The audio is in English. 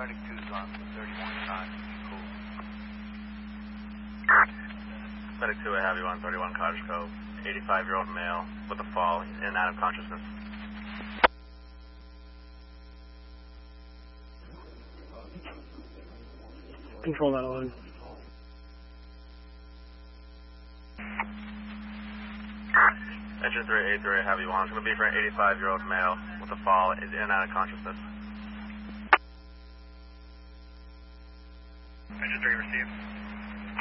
Arctic 2's on the 31 Cottage. Cool. Medic 2, I have you on 31 Cottage Cove. 85-year-old male with a fall, in and out of consciousness. Control that line. Engine 383, I have you on. It's going to be for an 85-year-old male with a fall, is in and out of consciousness. Engine 3 received.